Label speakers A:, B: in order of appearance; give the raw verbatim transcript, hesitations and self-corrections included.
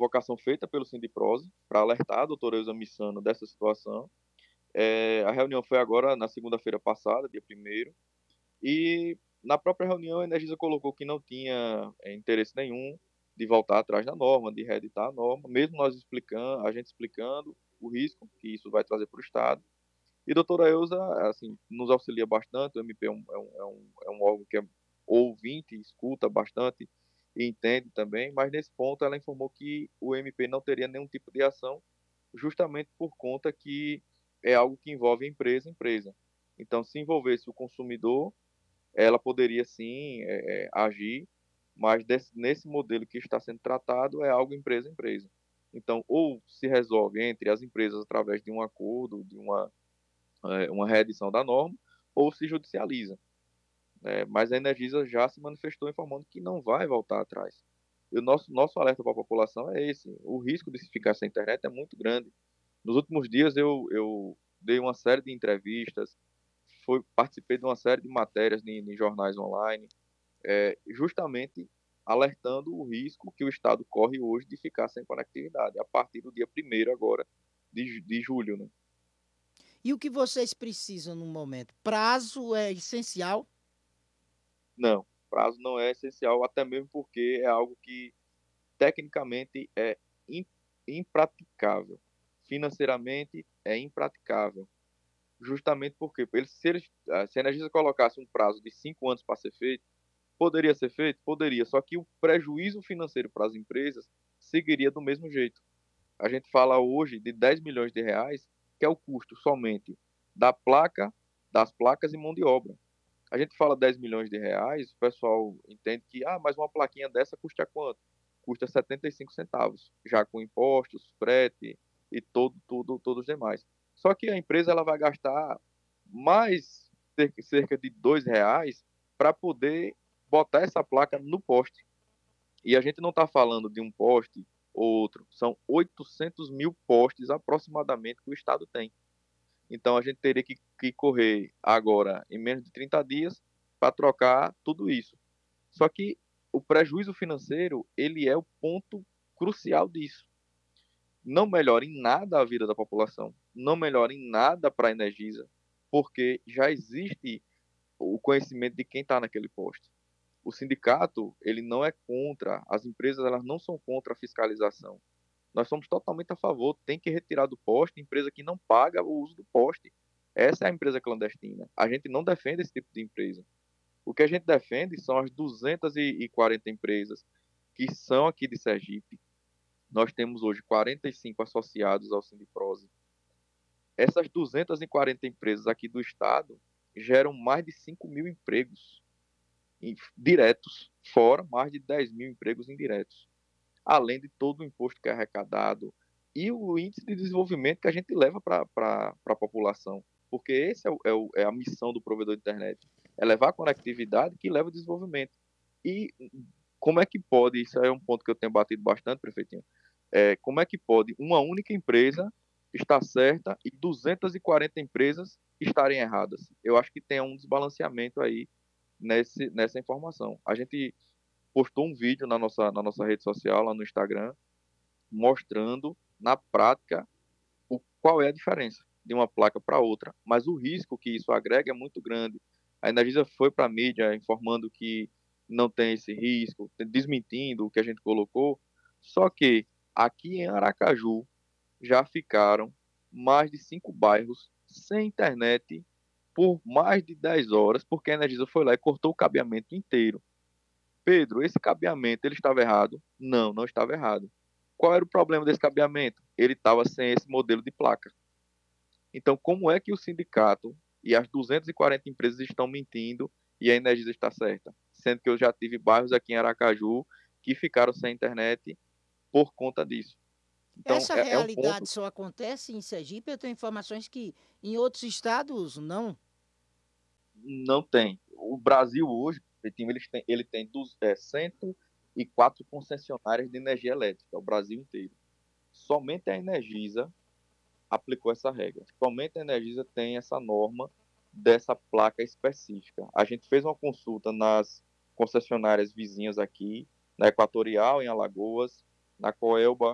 A: convocação feita pelo Sindiprose para alertar a doutora Elza Missano dessa situação. Eh, a reunião foi agora na segunda-feira passada, dia primeiro, e na própria reunião a Energisa colocou que não tinha, eh, interesse nenhum de voltar atrás da norma, de reeditar a norma, mesmo nós explicando a gente explicando o risco que isso vai trazer para o estado. E doutora Elza, assim, nos auxilia bastante, o M P é um é um é um é um órgão que é ouvinte, escuta bastante e entende também, mas nesse ponto ela informou que o M P não teria nenhum tipo de ação, justamente por conta que é algo que envolve empresa, empresa. Então, se envolvesse o consumidor, ela poderia sim, eh eh, agir, mas desse nesse modelo que está sendo tratado é algo empresa, empresa. Então, ou se resolve entre as empresas através de um acordo, de uma eh, uma reedição da norma, ou se judicializa, né, mas a Energisa já se manifestou informando que não vai voltar atrás. E o nosso nosso alerta para a população é esse, o risco de se ficar sem internet é muito grande. Nos últimos dias eu eu dei uma série de entrevistas, foi participei de uma série de matérias em em jornais online, eh, justamente alertando o risco que o estado corre hoje de ficar sem conectividade, a partir do dia primeiro agora de ju de julho, né.
B: E o que vocês precisam no momento? Prazo é essencial?
A: Não, prazo não é essencial, até mesmo porque é algo que tecnicamente é im impraticável. Financeiramente é impraticável. Justamente porque eles se eles ah, se a Energisa colocasse um prazo de cinco anos para ser feito, poderia ser feito? Poderia, só que o prejuízo financeiro para as empresas seguiria do mesmo jeito. A gente fala hoje de dez milhões de reais, que é o custo somente da placa, das placas e mão de obra. A gente fala dez milhões de reais, o pessoal entende que: "Ah, mas uma plaquinha dessa custa quanto?". Custa setenta e cinco centavos, já com impostos, frete e todo tudo todos os demais. Só que a empresa ela vai gastar mais cerca cerca de dois reais para poder botar essa placa no poste. E a gente não está falando de um poste ou outro, são oitocentos mil postes aproximadamente que o estado tem. Então a gente teria que que correr agora em menos de trinta dias para trocar tudo isso. Só que o prejuízo financeiro, ele é o ponto crucial disso. Não melhora em nada a vida da população, não melhora em nada para a Energisa, porque já existe o conhecimento de quem está naquele poste. O sindicato, ele não é contra, as empresas elas não são contra a fiscalização. Nós somos totalmente a favor, tem que retirar do poste empresa que não paga o uso do poste. Essa é a empresa clandestina. A gente não defende esse tipo de empresa. O que a gente defende são as duzentas e quarenta empresas que são aqui de Sergipe. Nós temos hoje quarenta e cinco associados ao Sindiprose. Essas duzentas e quarenta empresas aqui do estado geram mais de cinco mil empregos diretos, fora mais de dez mil empregos indiretos, além de todo o imposto que é arrecadado e o índice de desenvolvimento que a gente leva para a população, porque esse é, o, é, o, é a missão do provedor de internet, é levar a conectividade que leva ao desenvolvimento. E como é que pode, isso é um ponto que eu tenho batido bastante, prefeitinho, é, como é que pode uma única empresa estar certa e duzentas e quarenta empresas estarem erradas? Eu acho que tem um desbalanceamento aí nesse, nessa informação. A gente postou um vídeo na nossa, na nossa rede social, lá no Instagram, mostrando na prática o, qual é a diferença de uma placa para outra, mas o risco que isso agrega é muito grande. A Energisa foi para a mídia informando que não tem esse risco, desmentindo o que a gente colocou, só que aqui em Aracaju já ficaram mais de cinco bairros sem internet por mais de dez horas, porque a Energisa foi lá e cortou o cabeamento inteiro. Pedro, esse cabeamento ele estava errado? Não, não estava errado. Qual era o problema desse cabeamento? Ele estava sem esse modelo de placa. Então, como é que o sindicato e as duzentas e quarenta empresas estão mentindo e a Energisa está certa? Sendo que eu já tive bairros aqui em Aracaju que ficaram sem internet por conta disso. Então,
B: Essa
A: é, é um ponto.
B: realidade só acontece em Sergipe? Eu tenho informações que em outros estados não.
A: Não tem. O Brasil hoje, ele tem, ele tem dos, é, cento e quatro concessionárias de energia elétrica, o Brasil inteiro. Somente a Energisa aplicou essa regra. Somente a Energisa tem essa norma dessa placa específica. A gente fez uma consulta nas concessionárias vizinhas aqui, na Equatorial, em Alagoas, na Coelba,